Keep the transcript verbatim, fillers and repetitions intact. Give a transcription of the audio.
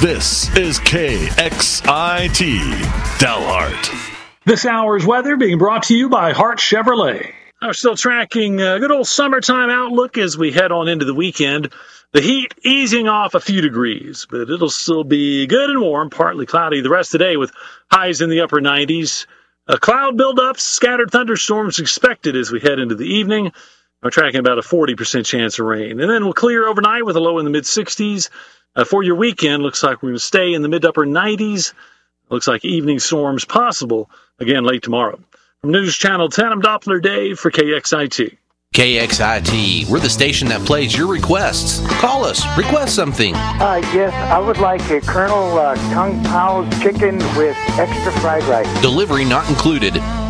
This is K X I T, Dalhart. This hour's weather being brought to you by Hart Chevrolet. We're still tracking a good old summertime outlook as we head on into the weekend. The heat easing off a few degrees, but it'll still be good and warm, partly cloudy the rest of the day with highs in the upper nineties. A cloud buildups, scattered thunderstorms expected as we head into the evening. We're tracking about a forty percent chance of rain. And then we'll clear overnight with a low in the mid-sixties. Uh, for your weekend, looks like we're going to stay in the mid-upper nineties. Looks like evening storms possible again late tomorrow. From News Channel ten, I'm Doppler Dave for K X I T. K X I T, we're the station that plays your requests. Call us, request something. Uh, yes, I would like a Colonel uh, Kung Pao's chicken with extra fried rice. Delivery not included.